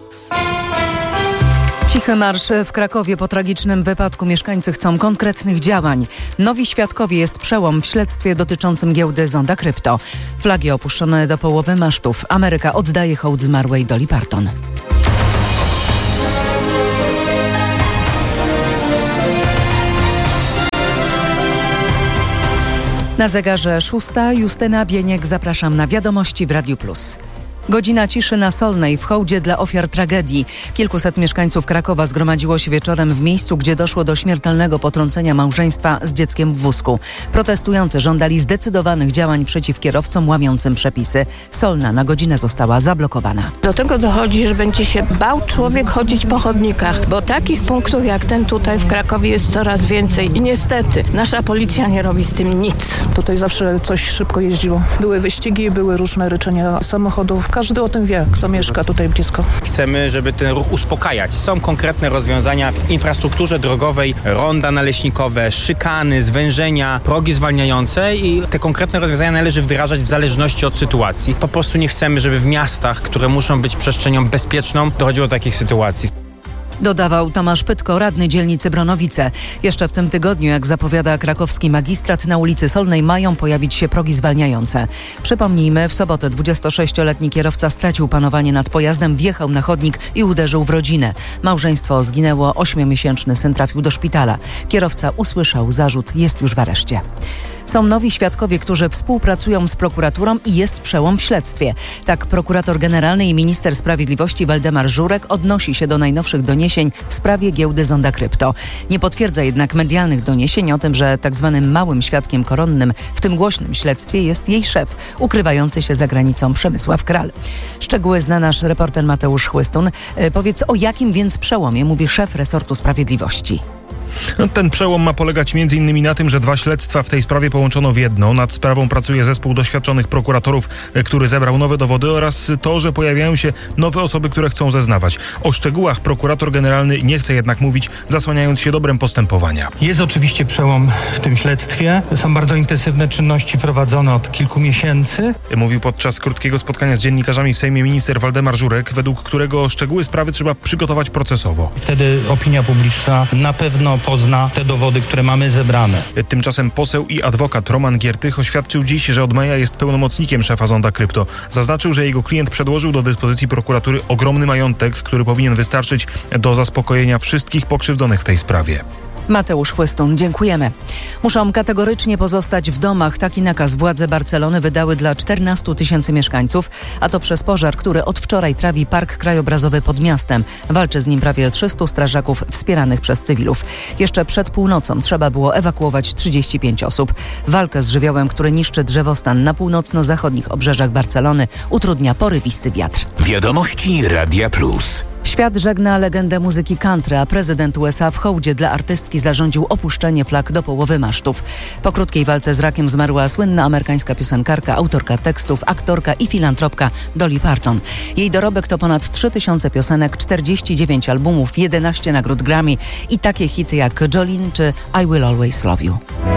Cichy marsz w Krakowie po tragicznym wypadku. Mieszkańcy chcą konkretnych działań. Nowi świadkowie, jest przełom w śledztwie dotyczącym giełdy Zonda Krypto. Flagi opuszczone do połowy masztów. Ameryka oddaje hołd zmarłej Dolly Parton. Na zegarze 6. Justyna Bieniek, zapraszam na wiadomości w Radiu Plus. Godzina ciszy na Solnej w hołdzie dla ofiar tragedii. Kilkuset mieszkańców Krakowa zgromadziło się wieczorem w miejscu, gdzie doszło do śmiertelnego potrącenia małżeństwa z dzieckiem w wózku. Protestujący żądali zdecydowanych działań przeciw kierowcom łamiącym przepisy. Solna na godzinę została zablokowana. Do tego dochodzi, że będzie się bał człowiek chodzić po chodnikach, bo takich punktów jak ten tutaj w Krakowie jest coraz więcej i niestety nasza policja nie robi z tym nic. Tutaj zawsze coś szybko jeździło. Były wyścigi, były różne ryczenia samochodów. Każdy o tym wie, kto mieszka tutaj blisko. Chcemy, żeby ten ruch uspokajać. Są konkretne rozwiązania w infrastrukturze drogowej, ronda naleśnikowe, szykany, zwężenia, progi zwalniające i te konkretne rozwiązania należy wdrażać w zależności od sytuacji. Po prostu nie chcemy, żeby w miastach, które muszą być przestrzenią bezpieczną, dochodziło do takich sytuacji. Dodawał Tomasz Pytko, radny dzielnicy Bronowice. Jeszcze w tym tygodniu, jak zapowiada krakowski magistrat, na ulicy Solnej mają pojawić się progi zwalniające. Przypomnijmy, w sobotę 26-letni kierowca stracił panowanie nad pojazdem, wjechał na chodnik i uderzył w rodzinę. Małżeństwo zginęło, 8-miesięczny syn trafił do szpitala. Kierowca usłyszał zarzut, jest już w areszcie. Są nowi świadkowie, którzy współpracują z prokuraturą i jest przełom w śledztwie. Tak prokurator generalny i minister sprawiedliwości Waldemar Żurek odnosi się do najnowszych doniesień w sprawie giełdy Zonda Krypto. Nie potwierdza jednak medialnych doniesień o tym, że tak zwanym małym świadkiem koronnym w tym głośnym śledztwie jest jej szef, ukrywający się za granicą Przemysław Kral. Szczegóły zna nasz reporter Mateusz Chłystun. Powiedz, o jakim więc przełomie mówi szef resortu sprawiedliwości? Ten przełom ma polegać m.in. na tym, że 2 śledztwa w tej sprawie połączono w jedno. Nad sprawą pracuje zespół doświadczonych prokuratorów, który zebrał nowe dowody, oraz to, że pojawiają się nowe osoby, które chcą zeznawać. O szczegółach prokurator generalny nie chce jednak mówić, zasłaniając się dobrem postępowania. Jest oczywiście przełom w tym śledztwie. Są bardzo intensywne czynności prowadzone od kilku miesięcy. Mówił podczas krótkiego spotkania z dziennikarzami w Sejmie minister Waldemar Żurek, według którego szczegóły sprawy trzeba przygotować procesowo. Wtedy opinia publiczna na pewno pozna te dowody, które mamy zebrane. Tymczasem poseł i adwokat Roman Giertych oświadczył dziś, że od maja jest pełnomocnikiem szefa Zonda Krypto. Zaznaczył, że jego klient przedłożył do dyspozycji prokuratury ogromny majątek, który powinien wystarczyć do zaspokojenia wszystkich pokrzywdzonych w tej sprawie. Mateusz Chłystun, dziękujemy. Muszą kategorycznie pozostać w domach. Taki nakaz władze Barcelony wydały dla 14 000 mieszkańców, a to przez pożar, który od wczoraj trawi park krajobrazowy pod miastem. Walczy z nim prawie 300 strażaków wspieranych przez cywilów. Jeszcze przed północą trzeba było ewakuować 35 osób. Walkę z żywiołem, który niszczy drzewostan na północno-zachodnich obrzeżach Barcelony, utrudnia porywisty wiatr. Wiadomości Radia Plus. Świat żegna legendę muzyki country, a prezydent USA w hołdzie dla artystki zarządził opuszczenie flag do połowy masztów. Po krótkiej walce z rakiem zmarła słynna amerykańska piosenkarka, autorka tekstów, aktorka i filantropka Dolly Parton. Jej dorobek to ponad 3000 piosenek, 49 albumów, 11 nagród Grammy i takie hity jak Jolene czy I Will Always Love You.